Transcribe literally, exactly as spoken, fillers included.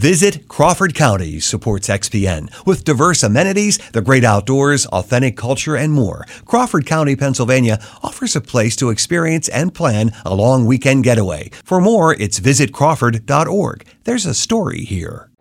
Visit Crawford County supports X P N with diverse amenities, the great outdoors, authentic culture, and more. Crawford County, Pennsylvania offers a place to experience and plan a long weekend getaway. For more, it's visit crawford dot org. There's a story here.